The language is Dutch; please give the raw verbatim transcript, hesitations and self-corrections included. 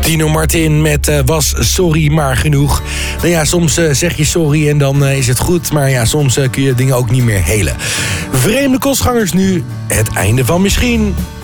Tino Martin met uh, Was Sorry Maar Genoeg. Nou ja, soms uh, zeg je sorry en dan uh, is het goed. Maar ja, soms uh, kun je dingen ook niet meer helen. Vreemde kostgangers nu. Het einde van Misschien.